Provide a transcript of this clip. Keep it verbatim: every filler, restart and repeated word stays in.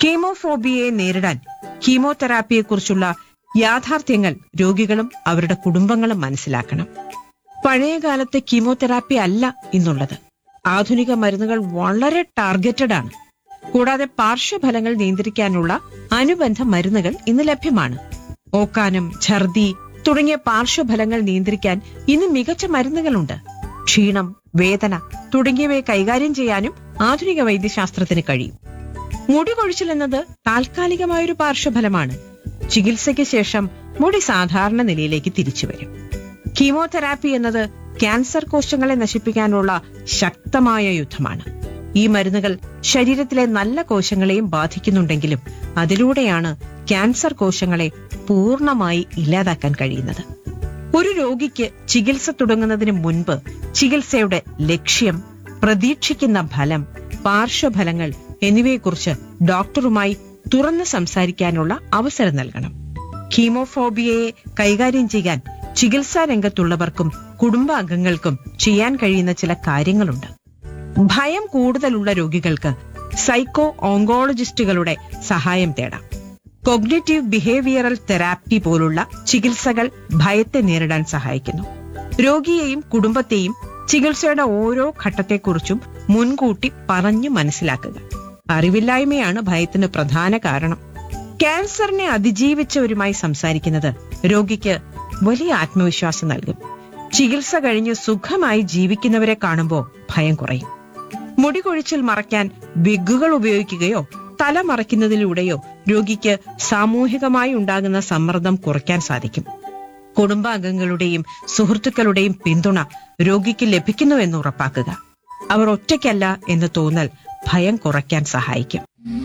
കീമോഫോബിയയെ നേരിടാൻ കീമോതെറാപ്പിയെക്കുറിച്ചുള്ള യാഥാർത്ഥ്യങ്ങൾ രോഗികളും അവരുടെ കുടുംബങ്ങളും മനസ്സിലാക്കണം. പഴയകാലത്തെ കീമോതെറാപ്പി അല്ല ഇന്നുള്ളത്. ആധുനിക മരുന്നുകൾ വളരെ ടാർഗറ്റഡ് ആണ്. കൂടാതെ പാർശ്വഫലങ്ങൾ നിയന്ത്രിക്കാനുള്ള അനുബന്ധ മരുന്നുകൾ ഇന്ന് ലഭ്യമാണ്. ഓക്കാനം, ഛർദി തുടങ്ങിയ പാർശ്വഫലങ്ങൾ നിയന്ത്രിക്കാൻ ഇന്ന് മികച്ച മരുന്നുകളുണ്ട്. ക്ഷീണം, വേദന തുടങ്ങിയവയെ കൈകാര്യം ചെയ്യാനും ആധുനിക വൈദ്യശാസ്ത്രത്തിന് കഴിയും. മുടി കൊഴിച്ചിൽ എന്നത് താൽക്കാലികമായൊരു പാർശ്വഫലമാണ്. ചികിത്സയ്ക്ക് ശേഷം മുടി സാധാരണ നിലയിലേക്ക് തിരിച്ചുവരും. കീമോതെറാപ്പി എന്നത് ക്യാൻസർ കോശങ്ങളെ നശിപ്പിക്കാനുള്ള ശക്തമായ യുദ്ധമാണ്. ഈ മരുന്നുകൾ ശരീരത്തിലെ നല്ല കോശങ്ങളെയും ബാധിക്കുന്നുണ്ടെങ്കിലും അതിലൂടെയാണ് ക്യാൻസർ കോശങ്ങളെ പൂർണ്ണമായി ഇല്ലാതാക്കാൻ കഴിയുന്നത്. ഒരു രോഗിക്ക് ചികിത്സ തുടങ്ങുന്നതിന് മുൻപ് ചികിത്സയുടെ ലക്ഷ്യം, പ്രതീക്ഷിക്കുന്ന ഫലം, പാർശ്വഫലങ്ങൾ എന്നിവയെക്കുറിച്ച് ഡോക്ടറുമായി തുറന്ന് സംസാരിക്കാനുള്ള അവസരം നൽകണം. കീമോഫോബിയയെ കൈകാര്യം ചെയ്യാൻ ചികിത്സാ രംഗത്തുള്ളവർക്കും കുടുംബാംഗങ്ങൾക്കും ചെയ്യാൻ കഴിയുന്ന ചില കാര്യങ്ങളുണ്ട്. ഭയം കൂടുതലുള്ള രോഗികൾക്ക് സൈക്കോ ഓങ്കോളജിസ്റ്റുകളുടെ സഹായം തേടാം. കോഗ്നിറ്റീവ് ബിഹേവിയറൽ തെറാപ്പി പോലുള്ള ചികിത്സകൾ ഭയത്തെ നേരിടാൻ സഹായിക്കുന്നു. രോഗിയെയും കുടുംബത്തെയും ചികിത്സയുടെ ഓരോ ഘട്ടത്തെക്കുറിച്ചും മുൻകൂട്ടി പറഞ്ഞു മനസ്സിലാക്കുക. അറിവില്ലായ്മയാണ് ഭയത്തിന് പ്രധാന കാരണം. ക്യാൻസറിനെ അതിജീവിച്ചവരുമായി സംസാരിക്കുന്നത് രോഗിക്ക് വലിയ ആത്മവിശ്വാസം നൽകും. ചികിത്സ കഴിഞ്ഞ് സുഖമായി ജീവിക്കുന്നവരെ കാണുമ്പോൾ ഭയം കുറയും. മുടി കൊഴിച്ചിൽ മറയ്ക്കാൻ വിഗുകൾ ഉപയോഗിക്കുകയോ തല മറയ്ക്കുന്നതിലൂടെയോ രോഗിക്ക് സാമൂഹികമായി ഉണ്ടാകുന്ന സമ്മർദ്ദം കുറയ്ക്കാൻ സാധിക്കും. കുടുംബാംഗങ്ങളുടെയും സുഹൃത്തുക്കളുടെയും പിന്തുണ രോഗിക്ക് ലഭിക്കുന്നുവെന്ന് ഉറപ്പാക്കുക. അവർ ഒറ്റയ്ക്കല്ല എന്ന് തോന്നൽ ഭയം കുറയ്ക്കാൻ സഹായിക്കും.